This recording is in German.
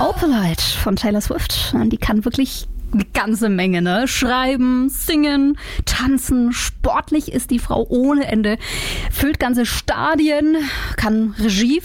Opalite von Taylor Swift. Die kann wirklich eine ganze Menge, ne? Schreiben, singen, tanzen, sportlich ist die Frau ohne Ende, füllt ganze Stadien, kann Regie